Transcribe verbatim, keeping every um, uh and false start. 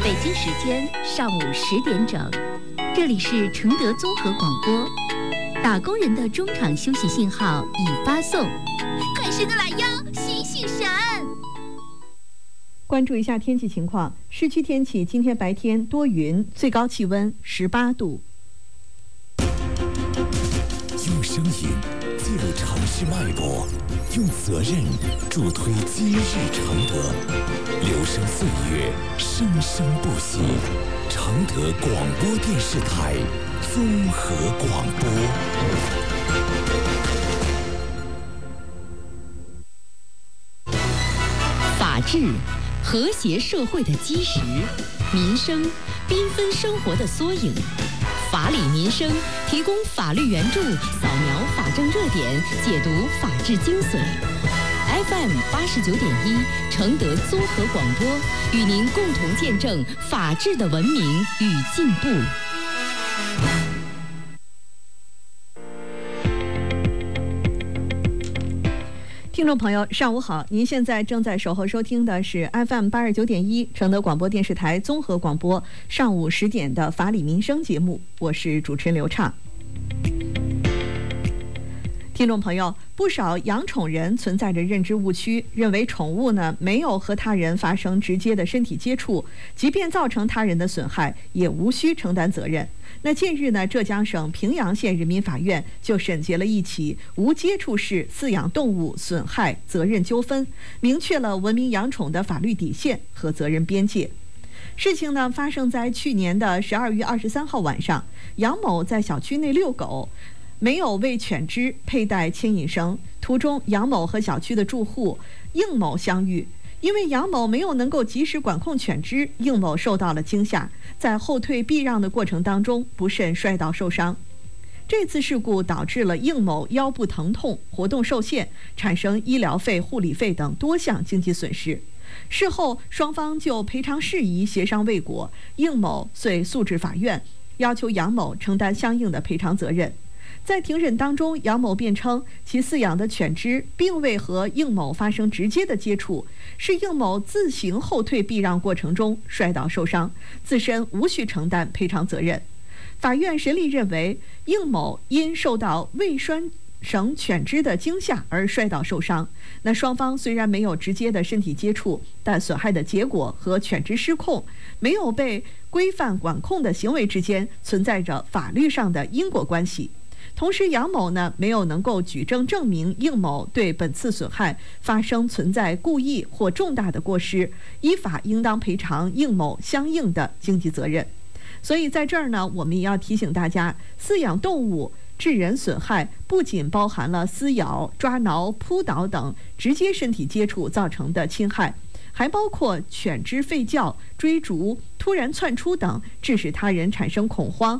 北京时间上午十点整，这里是承德综合广播。打工人的中场休息信号已发送，快伸个懒腰，醒醒神！ 关注一下天气情况，市区天气今天白天多云，最高气温十八度。 用声音记录城市脉搏，用责任助推今日承德。留声岁月，生生不息。承德广播电视台综合广播。 法治，和谐社会的基石；民生，缤纷生活的缩影。法理民生提供法律援助，扫描法政热点，解读法治精髓。F M 八十九点一，承德综合广播，与您共同见证法治的文明与进步。 听众朋友，上午好！您现在正在守候收听的是 F M 八十九点一承德广播电视台综合广播上午十点的法理民生节目，我是主持人刘畅。听众朋友，不少养宠人存在着认知误区，认为宠物呢没有和他人发生直接的身体接触，即便造成他人的损害，也无需承担责任。那近日呢，浙江省平阳县人民法院就审结了一起无接触式饲养动物损害责任纠纷，明确了文明养宠的法律底线和责任边界。事情呢发生在去年的十二月二十三号晚上，杨某在小区内遛狗，没有为犬只佩戴牵引绳，途中杨某和小区的住户应某相遇。因为杨某没有能够及时管控犬只，应某受到了惊吓，在后退避让的过程当中不慎摔倒受伤。这次事故导致了应某腰部疼痛、活动受限，产生医疗费、护理费等多项经济损失。事后双方就赔偿事宜协商未果，应某遂诉至法院，要求杨某承担相应的赔偿责任。在庭审当中，杨某辩称其饲养的犬只并未和应某发生直接的接触，是应某自行后退避让过程中摔倒受伤，自身无需承担赔偿责任。法院审理认为，应某因受到未拴绳犬只的惊吓而摔倒受伤，那双方虽然没有直接的身体接触，但损害的结果和犬只失控、没有被规范管控的行为之间存在着法律上的因果关系。同时，杨某呢没有能够举证证明应某对本次损害发生存在故意或重大的过失，依法应当赔偿应某相应的经济责任。所以在这儿呢，我们也要提醒大家，饲养动物致人损害不仅包含了撕咬、抓挠、扑倒等直接身体接触造成的侵害，还包括犬只吠叫、追逐、突然窜出等，致使他人产生恐慌